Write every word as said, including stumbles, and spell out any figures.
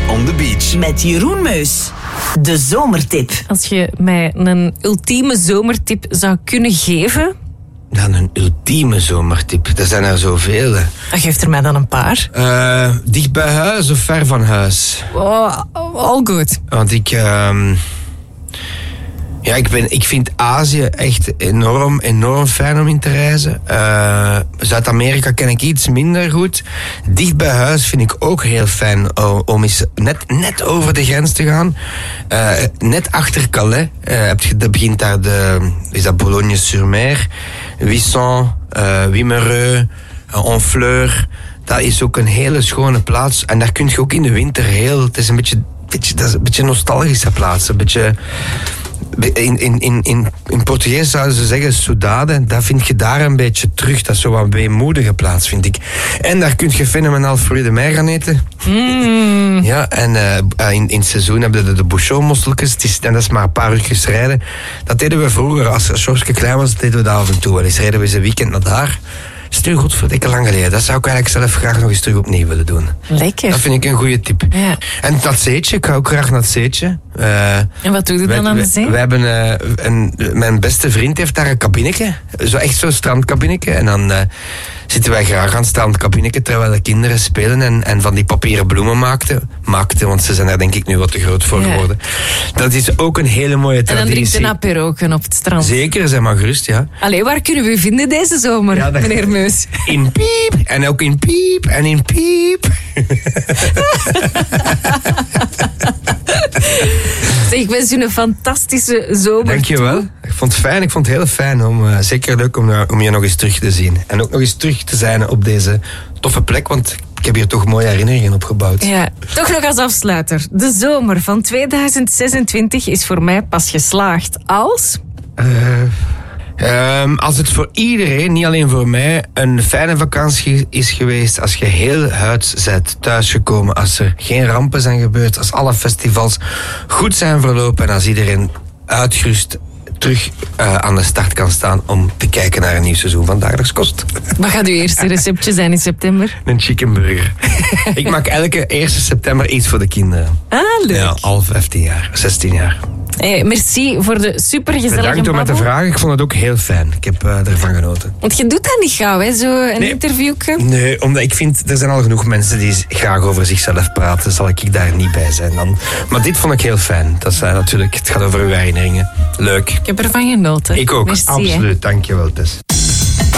on the beach. Met Jeroen Meus. De zomertip. Als je mij een ultieme zomertip zou kunnen geven... Dan een ultieme zomertip. Er zijn er zoveel. Geef er mij dan een paar. Uh, dicht bij huis of ver van huis? Oh, all good. Want ik... Uh, ja, ik, ben, ik vind Azië echt enorm, enorm fijn om in te reizen. Uh, Zuid-Amerika ken ik iets minder goed. Dicht bij huis vind ik ook heel fijn om, om eens net, net over de grens te gaan. Uh, net achter Calais. Uh, heb je, dat begint daar de... Is dat Boulogne-sur-Mer? Wissant, uh, Wimereux, uh, Honfleur. Dat is ook een hele schone plaats. En daar kun je ook in de winter heel... Het is een beetje, beetje, dat is een beetje een nostalgische plaats. Een beetje... In, in, in, in, in Portugees zouden ze zeggen Soudade. Dat vind je daar een beetje terug. Dat is zo een weemoedige plaats, vind ik. En daar kun je fenomenaal fruit de mer gaan eten. Mm. Ja, en uh, in, in het seizoen hebben we de, de bouchon-mosseltjes. En dat is maar een paar uurtjes rijden. Dat deden we vroeger. Als Sjorske klein was, deden we dat af en toe. Wel eens reden we eens een weekend naar daar. Dat is terug godverdikke lang geleden. Dat zou ik eigenlijk zelf graag nog eens terug opnieuw willen doen. Lekker. Dat vind ik een goede tip. Ja. En dat zeetje, ik ga ook graag naar het zeetje. Uh, en wat doe je dan aan de zee? We hebben, uh, een, mijn beste vriend heeft daar een kabinetje. Zo echt zo'n strandkabinetje. En dan uh, zitten wij graag aan het strandkabinetje terwijl de kinderen spelen en, en van die papieren bloemen maakten. Maakten, want ze zijn daar denk ik nu wat te groot voor ja. geworden. Dat is ook een hele mooie traditie. En dan drinkt een aperoken op het strand. Zeker, zeg maar gerust, ja. Allee, waar kunnen we u vinden deze zomer, ja, dat... meneer Meus? In Piep, en ook in Piep, en in Piep. Zeg, ik wens u een fantastische zomer. Dankjewel. Toe. Ik vond het fijn, ik vond het heel fijn om, uh, zeker leuk om, uh, om je nog eens terug te zien. En ook nog eens terug te zijn op deze toffe plek, want ik heb hier toch mooie herinneringen opgebouwd. Ja, toch nog als afsluiter. De zomer van tweeduizend zesentwintig is voor mij pas geslaagd als... Uh, Um, als het voor iedereen, niet alleen voor mij, een fijne vakantie is geweest, als je heel huids bent thuisgekomen, als er geen rampen zijn gebeurd, als alle festivals goed zijn verlopen en als iedereen uitgerust terug uh, aan de start kan staan om te kijken naar een nieuw seizoen van Dagelijks Kost. Wat gaat uw eerste receptje zijn in september? Een chicken burger. Ik maak elke eerste september iets voor de kinderen. Ah, leuk. Ja, al vijftien jaar, zestien jaar. Hey, merci voor de supergezellige Bedankt om met te vragen. Ik vond het ook heel fijn. Ik heb uh, ervan genoten. Want je doet dat niet gauw, hè? Zo een nee. interviewje. Nee, omdat ik vind, er zijn al genoeg mensen die graag over zichzelf praten. Zal ik daar niet bij zijn dan. Maar dit vond ik heel fijn. Dat is uh, natuurlijk, het gaat over uw herinneringen. Leuk. Ik heb ervan genoten. Ik ook, merci, absoluut. Hè. Dankjewel, Tess.